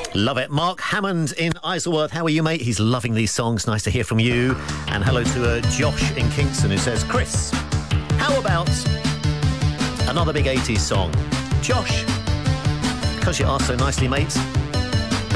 Love it. Mark Hammond in Isleworth. How are you, mate? He's loving these songs. Nice to hear from you. And hello to Josh in Kingston, who says, Chris, how about another big 80s song? Josh, because you asked so nicely, mate,